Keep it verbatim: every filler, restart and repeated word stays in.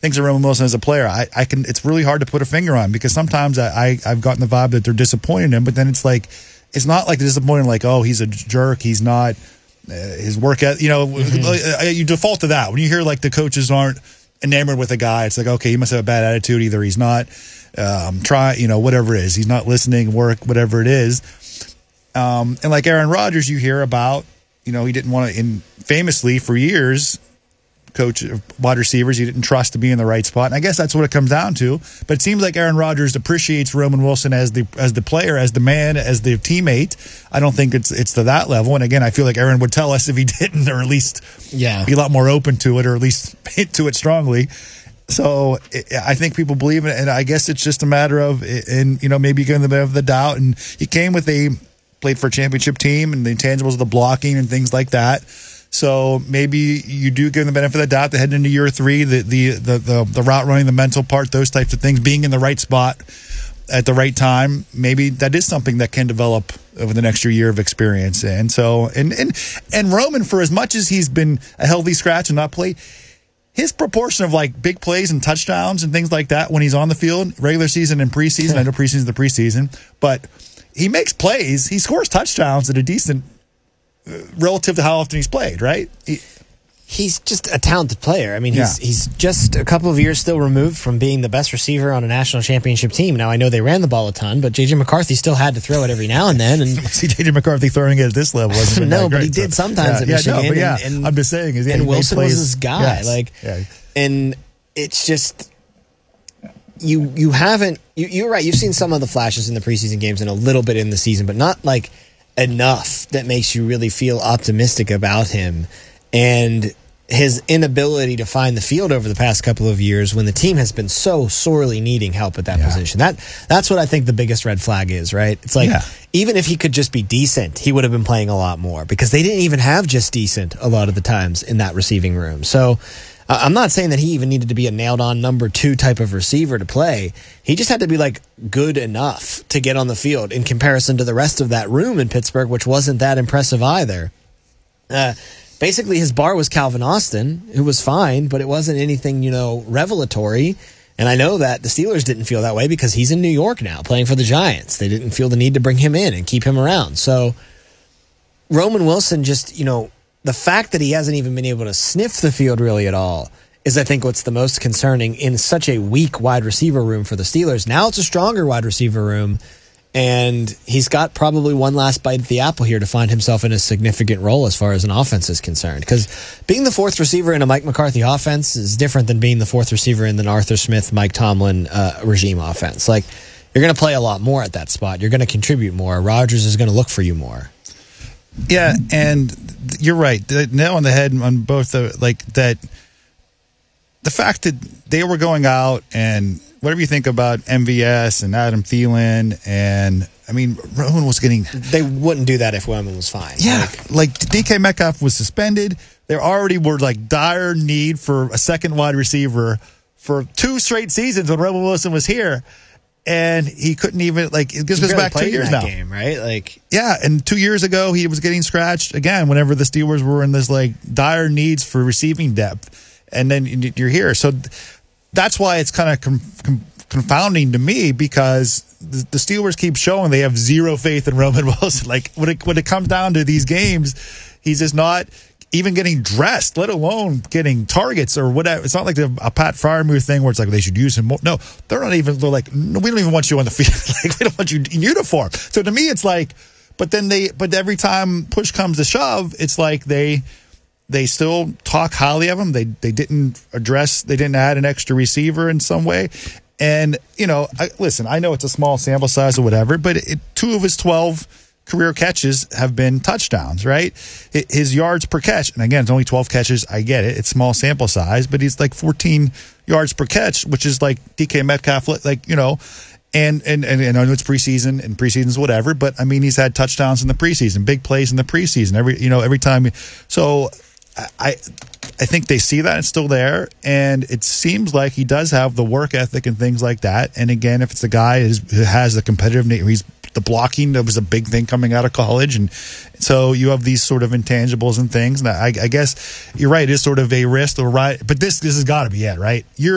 things of Roman Wilson as a player, I, I can. It's really hard to put a finger on because sometimes I, I I've gotten the vibe that they're disappointed in him, but then it's like it's not like disappointing like oh he's a jerk, he's not uh, his work ethic, you know mm-hmm. you default to that when you hear like the coaches aren't enamored with a guy. It's like okay, he must have a bad attitude. Either he's not um, try you know whatever it is, he's not listening, work whatever it is. Um, and like Aaron Rodgers, you hear about you know he didn't want to in famously for years. Coach of wide receivers he didn't trust to be in the right spot, and I guess that's what it comes down to. But it seems like Aaron Rodgers appreciates Roman Wilson as the as the player, as the man, as the teammate. I don't think it's it's to that level. And again, I feel like Aaron would tell us if he didn't, or at least yeah. be a lot more open to it, or at least hint to it strongly. So it, I think people believe it, and I guess it's just a matter of, and you know, maybe giving the benefit of the doubt. And he came with a played for a championship team, and the intangibles of the blocking and things like that. So maybe you do give them the benefit of the doubt that heading into year three, the, the the the the route running, the mental part, those types of things, being in the right spot at the right time, maybe that is something that can develop over the next year of experience. And so, and and and Roman, for as much as he's been a healthy scratch and not played, his proportion of like big plays and touchdowns and things like that when he's on the field, regular season and preseason, I know preseason is the preseason, but he makes plays, he scores touchdowns at a decent relative to how often he's played, right? He, he's just a talented player. I mean, he's yeah. he's just a couple of years still removed from being the best receiver on a national championship team. Now, I know they ran the ball a ton, but J J. McCarthy still had to throw it every now and then. And see J J. McCarthy throwing it at this level wasn't no, that but great, he did so. sometimes yeah, at yeah, Michigan. No, but yeah, and, and, I'm just saying, is, yeah, and Wilson was his guy. Yes. Like, yeah. and it's just. You you haven't you, you're right. You've seen some of the flashes in the preseason games and a little bit in the season, but not like enough that makes you really feel optimistic about him and his inability to find the field over the past couple of years when the team has been so sorely needing help at that yeah. position. That that's what I think the biggest red flag is, right? It's like yeah. even if he could just be decent, he would have been playing a lot more because they didn't even have just decent a lot of the times in that receiving room. So uh, I'm not saying that he even needed to be a nailed-on number two type of receiver to play. He just had to be like good enough to get on the field in comparison to the rest of that room in Pittsburgh, which wasn't that impressive either. Uh, basically, his bar was Calvin Austin, who was fine, but it wasn't anything, you know, revelatory. And I know that the Steelers didn't feel that way because he's in New York now playing for the Giants. They didn't feel the need to bring him in and keep him around. So Roman Wilson just, you know, the fact that he hasn't even been able to sniff the field really at all is, I think, what's the most concerning in such a weak wide receiver room for the Steelers. Now it's a stronger wide receiver room, and he's got probably one last bite at the apple here to find himself in a significant role as far as an offense is concerned. Because being the fourth receiver in a Mike McCarthy offense is different than being the fourth receiver in an Arthur Smith, Mike Tomlin uh, regime offense. Like, you're going to play a lot more at that spot. You're going to contribute more. Rodgers is going to look for you more. Yeah, and you're right. The nail on the head on both the like that. The fact that they were going out and whatever you think about M V S and Adam Thielen, and I mean Roman was getting. They wouldn't do that if Roman was fine. Yeah, like, like D K Metcalf was suspended. There already were like dire need for a second wide receiver for two straight seasons when Roman Wilson was here. And he couldn't even, like, it goes back two years now. Game, right? Like, yeah, and two years ago, he was getting scratched again whenever the Steelers were in this, like, dire needs for receiving depth. And then you're here. So that's why it's kind of com- com- confounding to me because the, the Steelers keep showing they have zero faith in Roman Wilson. Like, when it, when it comes down to these games, he's just not even getting dressed, let alone getting targets or whatever. It's not like a, a Pat Freiermuth thing where it's like they should use him more. No, they're not even, they're like, no, we don't even want you on the field. Like, we don't want you in uniform. So to me, it's like, but then they, but every time push comes to shove, it's like they, they still talk highly of him. They, they didn't address, they didn't add an extra receiver in some way. And, you know, I, listen, I know it's a small sample size or whatever, but it, two of his twelve career catches have been touchdowns, right? His yards per catch, and again, it's only twelve catches. I get it. It's small sample size, but he's like fourteen yards per catch, which is like D K Metcalf, like, you know, and, and, and, and I know it's preseason and preseason's whatever, but I mean, he's had touchdowns in the preseason, big plays in the preseason, every, you know, every time. So I, I think they see that it's still there, and it seems like he does have the work ethic and things like that. And again, if it's a guy who has the competitive nature, he's the blocking, that was a big thing coming out of college. And so you have these sort of intangibles and things. And I, I guess you're right. It is sort of a risk or right. But this, this has got to be it, right? You're